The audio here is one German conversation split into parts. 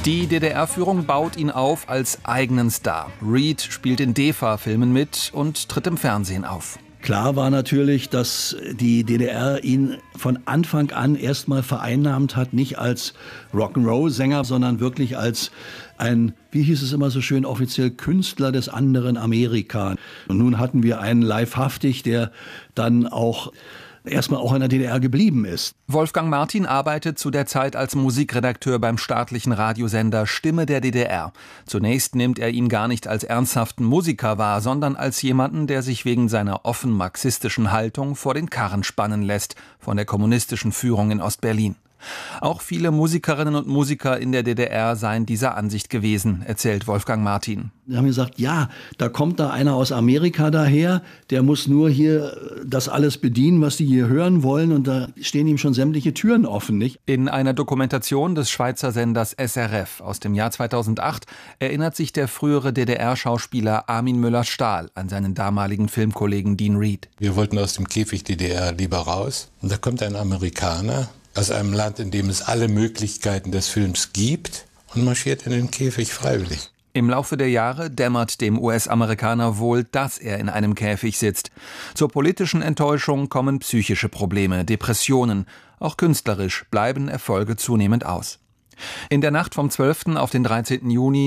Die DDR-Führung baut ihn auf als eigenen Star. Reed spielt in DEFA-Filmen mit und tritt im Fernsehen auf. Klar war natürlich, dass die DDR ihn von Anfang an erstmal vereinnahmt hat, nicht als Rock'n'Roll-Sänger, sondern wirklich als ein, wie hieß es immer so schön offiziell, Künstler des anderen Amerika. Und nun hatten wir einen Leifhaftig, der dann auch erstmal auch in der DDR geblieben ist. Wolfgang Martin arbeitet zu der Zeit als Musikredakteur beim staatlichen Radiosender Stimme der DDR. Zunächst nimmt er ihn gar nicht als ernsthaften Musiker wahr, sondern als jemanden, der sich wegen seiner offen marxistischen Haltung vor den Karren spannen lässt von der kommunistischen Führung in Ostberlin. Auch viele Musikerinnen und Musiker in der DDR seien dieser Ansicht gewesen, erzählt Wolfgang Martin. Wir haben gesagt, ja, da kommt da einer aus Amerika daher, der muss nur hier das alles bedienen, was die hier hören wollen, und da stehen ihm schon sämtliche Türen offen, nicht? In einer Dokumentation des Schweizer Senders SRF aus dem Jahr 2008 erinnert sich der frühere DDR-Schauspieler Armin Müller-Stahl an seinen damaligen Filmkollegen Dean Reed. Wir wollten aus dem Käfig DDR lieber raus, und da kommt ein Amerikaner aus einem Land, in dem es alle Möglichkeiten des Films gibt, und marschiert in den Käfig freiwillig. Im Laufe der Jahre dämmert dem US-Amerikaner wohl, dass er in einem Käfig sitzt. Zur politischen Enttäuschung kommen psychische Probleme, Depressionen. Auch künstlerisch bleiben Erfolge zunehmend aus. In der Nacht vom 12. auf den 13. Juni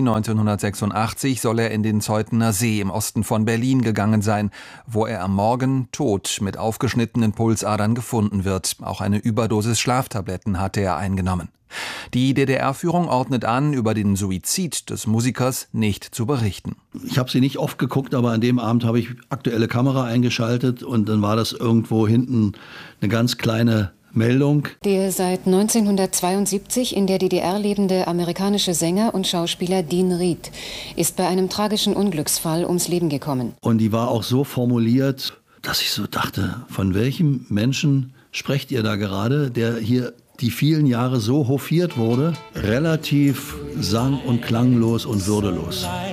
1986 soll er in den Zeutener See im Osten von Berlin gegangen sein, wo er am Morgen tot mit aufgeschnittenen Pulsadern gefunden wird. Auch eine Überdosis Schlaftabletten hatte er eingenommen. Die DDR-Führung ordnet an, über den Suizid des Musikers nicht zu berichten. Ich habe sie nicht oft geguckt, aber an dem Abend habe ich aktuelle Kamera eingeschaltet und dann war das irgendwo hinten eine ganz kleine Meldung. Der seit 1972 in der DDR lebende amerikanische Sänger und Schauspieler Dean Reed ist bei einem tragischen Unglücksfall ums Leben gekommen. Und die war auch so formuliert, dass ich so dachte, von welchem Menschen sprecht ihr da gerade, der hier die vielen Jahre so hofiert wurde, relativ sang- und klanglos und würdelos.